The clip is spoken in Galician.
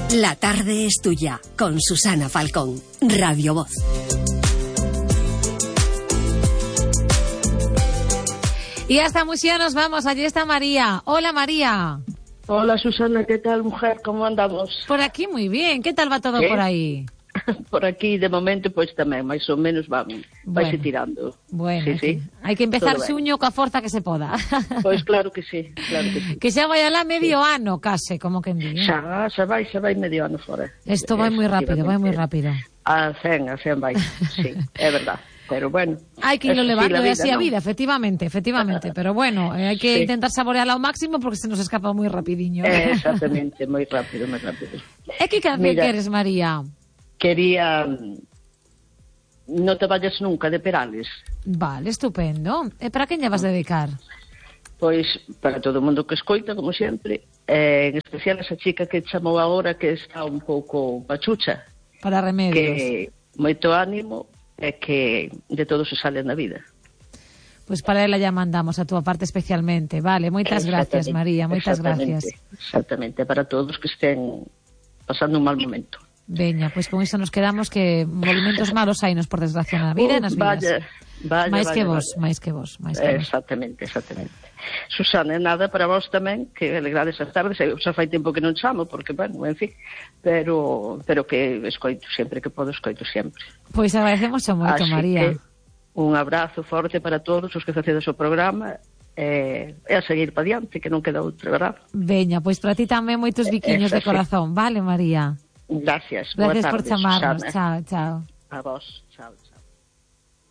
La tarde es tuya, con Susana Falcón, Radio Voz. Y hasta Muxía nos vamos, allí está María. Hola, María. Hola, Susana, ¿qué tal, mujer? ¿Cómo andamos? Por aquí muy bien, ¿qué tal va todo por ahí? Por aquí, de momento, pois tamén, máis ou menos vai se tirando. Bueno, sí. Hai que empezar xuño coa forza que se poda. Pois claro que sí, claro que sí. Que xa vai alá medio ano, case, como que en di. Xa vai medio ano fora. Isto vai moi rápido, vai moi rápido. A 100 vai, sí, é verdad. Pero bueno, hai que irlo levando sí, así a vida, efectivamente, pero bueno, hai que intentar saborearla ao máximo porque se nos escapa moi rapidiño. Exactamente, moi rápido. E que canción queres, María? Quería No te vayas nunca, de Perales. Vale, estupendo. E para quen lle vas dedicar? Pois para todo o mundo que escoita, como sempre, en especial esa chica que chamou agora que está un pouco pachucha. Para Remedios. Que moito ánimo e que de todo se sale na vida. Pois para ela ya mandamos a túa parte especialmente. Vale, moitas gracias, María, moitas gracias. Exactamente, para todos que estén pasando un mal momento. Veña, pois con iso nos quedamos, que movimentos malos hainos por desgracia na vida e nas vidas. Máis que vos. Exactamente. Susana, nada para vos tamén, que alegrades as tardes, xa fai tempo que non chamo, porque, bueno, en fin, pero que escoito sempre, que podo escoito sempre. Pois agradecemos moito, María. Un abrazo forte para todos os que facedes o programa, e a seguir para diante, que non queda outra, verdad? Veña, pois para ti tamén moitos biquiños de corazón, vale, María? Gracias por tarde, chamarnos, Susana. chao. A vos, chao.